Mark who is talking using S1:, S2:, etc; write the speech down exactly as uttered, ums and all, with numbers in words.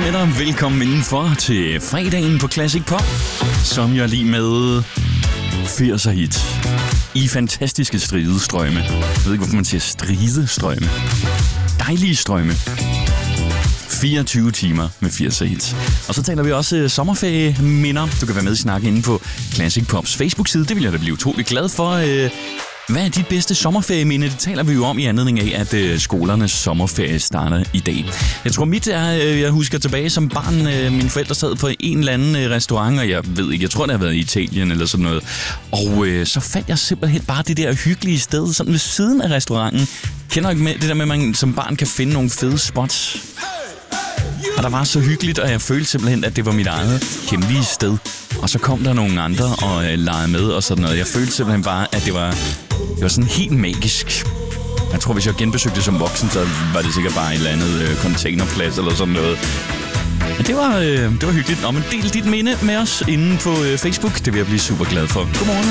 S1: med dig. Velkommen indenfor til fredagen på Classic Pop, som jeg lige med firser hit i fantastiske stridestrømme. Jeg ved ikke, hvorfor man siger stridestrømme. Dejlige strømme. fireogtyve timer med firser hits. Og så taler vi også øh, sommerferieminder. Du kan være med i snakke inde på Classic Pops Facebook-side. Det vil jeg da blive utrolig glad for. Øh, Hvad er dit bedste sommerferieminde? Det taler vi jo om i anledning af, at øh, skolernes sommerferie starter i dag. Jeg tror mit er, øh, jeg husker tilbage som barn, øh, mine forældre sad på en eller anden øh, restaurant, og jeg ved ikke, jeg tror det har været i Italien eller sådan noget. Og øh, så fandt jeg simpelthen bare det der hyggelige sted, sådan ved siden af restauranten. Kender ikke med det der med, at man som barn kan finde nogle fede spots? Og der var så hyggeligt, og jeg følte simpelthen, at det var mit eget hemmelige sted. Og så kom der nogle andre og øh, legede med og sådan noget. Jeg følte simpelthen bare, at det var, det var sådan helt magisk. Jeg tror, hvis jeg genbesøgte det som voksen, så var det sikkert bare et eller andet øh, containerplads eller sådan noget. Men det var, øh, det var hyggeligt. Nå, men del dit minde med os inde på øh, Facebook. Det vil jeg blive super glad for. Godmorgen.